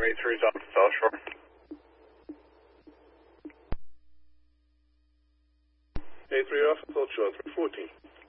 A3 is off the South Shore. A3 off the South Shore, 314.